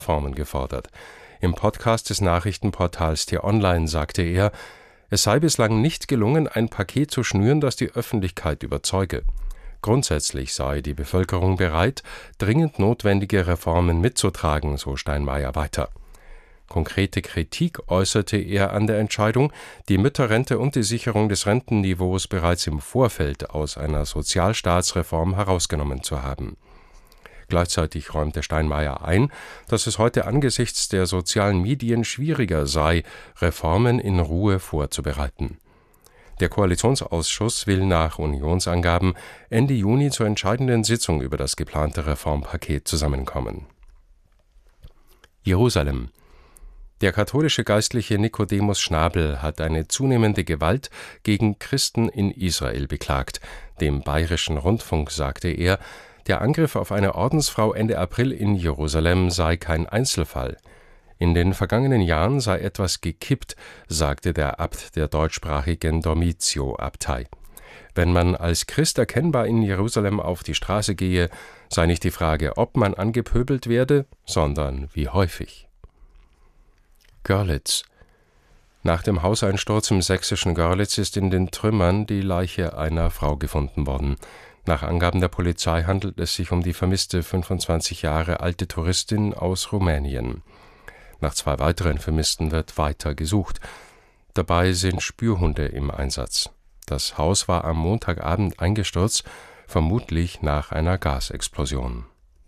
Reformen gefordert. Im Podcast des Nachrichtenportals T-Online sagte er, es sei bislang nicht gelungen, ein Paket zu schnüren, das die Öffentlichkeit überzeuge. Grundsätzlich sei die Bevölkerung bereit, dringend notwendige Reformen mitzutragen, so Steinmeier weiter. Konkrete Kritik äußerte er an der Entscheidung, die Mütterrente und die Sicherung des Rentenniveaus bereits im Vorfeld aus einer Sozialstaatsreform herausgenommen zu haben. Gleichzeitig räumte Steinmeier ein, dass es heute angesichts der sozialen Medien schwieriger sei, Reformen in Ruhe vorzubereiten. Der Koalitionsausschuss will nach Unionsangaben Ende Juni zur entscheidenden Sitzung über das geplante Reformpaket zusammenkommen. Jerusalem. Der katholische Geistliche Nikodemus Schnabel hat eine zunehmende Gewalt gegen Christen in Israel beklagt. Dem Bayerischen Rundfunk sagte er, der Angriff auf eine Ordensfrau Ende April in Jerusalem sei kein Einzelfall. In den vergangenen Jahren sei etwas gekippt, sagte der Abt der deutschsprachigen Dormitio-Abtei. Wenn man als Christ erkennbar in Jerusalem auf die Straße gehe, sei nicht die Frage, ob man angepöbelt werde, sondern wie häufig. Görlitz. Nach dem Hauseinsturz im sächsischen Görlitz ist in den Trümmern die Leiche einer Frau gefunden worden. Nach Angaben der Polizei handelt es sich um die vermisste 25 Jahre alte Touristin aus Rumänien. Nach 2 weiteren Vermissten wird weiter gesucht. Dabei sind Spürhunde im Einsatz. Das Haus war am Montagabend eingestürzt, vermutlich nach einer Gasexplosion.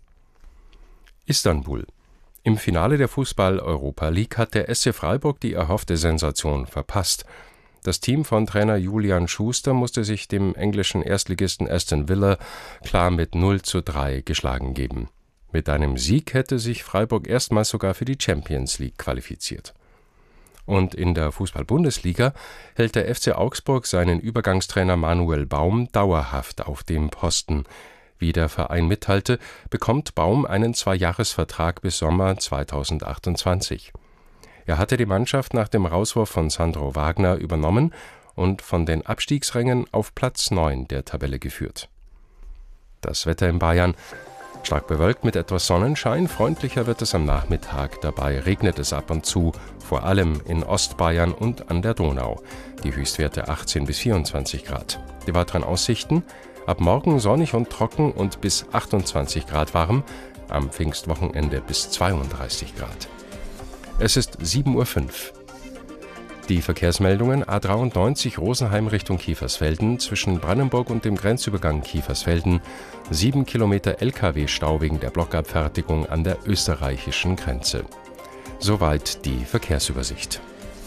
Istanbul. Im Finale der Fußball-Europa League hat der SC Freiburg die erhoffte Sensation verpasst. Das Team von Trainer Julian Schuster musste sich dem englischen Erstligisten Aston Villa klar mit 0:3 geschlagen geben. Mit einem Sieg hätte sich Freiburg erstmals sogar für die Champions League qualifiziert. Und in der Fußball-Bundesliga hält der FC Augsburg seinen Übergangstrainer Manuel Baum dauerhaft auf dem Posten. Wie der Verein mitteilte, bekommt Baum einen 2-Jahres-Vertrag bis Sommer 2028. Er hatte die Mannschaft nach dem Rauswurf von Sandro Wagner übernommen und von den Abstiegsrängen auf Platz 9 der Tabelle geführt. Das Wetter in Bayern: stark bewölkt mit etwas Sonnenschein, freundlicher wird es am Nachmittag, dabei regnet es ab und zu, vor allem in Ostbayern und an der Donau. Die Höchstwerte 18 bis 24 Grad. Die weiteren Aussichten: ab morgen sonnig und trocken und bis 28 Grad warm, am Pfingstwochenende bis 32 Grad. Es ist 7:05 Uhr. Die Verkehrsmeldungen: A93 Rosenheim Richtung Kiefersfelden, zwischen Brandenburg und dem Grenzübergang Kiefersfelden, 7 Kilometer Lkw-Stau wegen der Blockabfertigung an der österreichischen Grenze. Soweit die Verkehrsübersicht.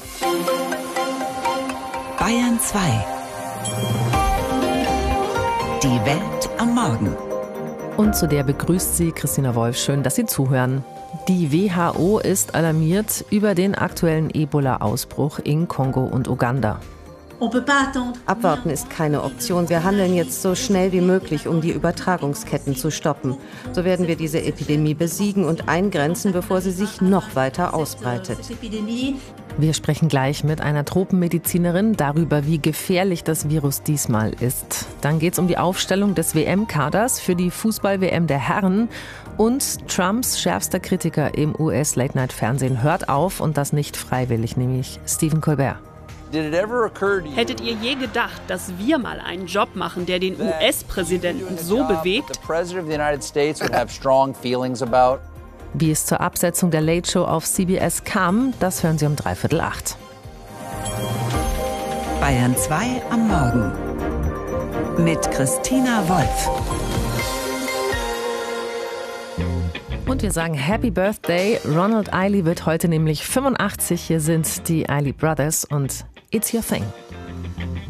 Bayern 2. Die Welt am Morgen. Und zu der begrüßt Sie Christina Wolf. Schön, dass Sie zuhören. Die WHO ist alarmiert über den aktuellen Ebola-Ausbruch in Kongo und Uganda. Abwarten ist keine Option. Wir handeln jetzt so schnell wie möglich, um die Übertragungsketten zu stoppen. So werden wir diese Epidemie besiegen und eingrenzen, bevor sie sich noch weiter ausbreitet. Wir sprechen gleich mit einer Tropenmedizinerin darüber, wie gefährlich das Virus diesmal ist. Dann geht es um die Aufstellung des WM-Kaders für die Fußball-WM der Herren. Und Trumps schärfster Kritiker im US-Late-Night-Fernsehen hört auf, und das nicht freiwillig, nämlich Stephen Colbert. Hättet ihr je gedacht, dass wir mal einen Job machen, der den US-Präsidenten so bewegt? Wie es zur Absetzung der Late Show auf CBS kam, das hören Sie um 7:45. Bayern 2 am Morgen mit Christina Wolf. Und wir sagen Happy Birthday. Ronald Eiley wird heute nämlich 85. Hier sind die Eiley Brothers und It's Your Thing.